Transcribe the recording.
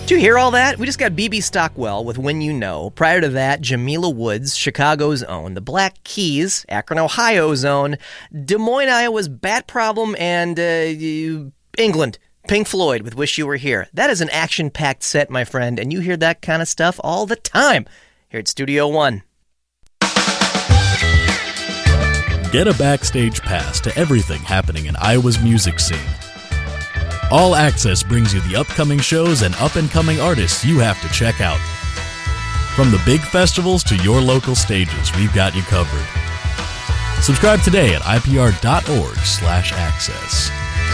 Did you hear all that? We just got B.B. Stockwell with When You Know. Prior to that, Jamila Woods, Chicago's own. The Black Keys, Akron, Ohio's own. Des Moines, Iowa's Bat Problem. And England, Pink Floyd with Wish You Were Here. That is an action-packed set, my friend, and you hear that kind of stuff all the time here at Studio One. Get a backstage pass to everything happening in Iowa's music scene. All Access brings you the upcoming shows and up-and-coming artists you have to check out. From the big festivals to your local stages, we've got you covered. Subscribe today at ipr.org/access.